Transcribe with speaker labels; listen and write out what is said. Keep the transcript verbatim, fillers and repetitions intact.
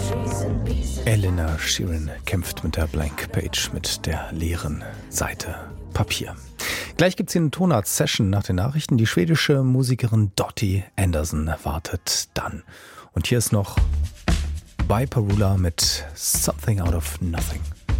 Speaker 1: Elena Sheeran kämpft mit der Blank Page, mit der leeren Seite Papier. Gleich gibt's hier eine Tonart-Session nach den Nachrichten. Die schwedische Musikerin Dottie Anderson wartet dann. Und hier ist noch By Parula mit Something Out of Nothing.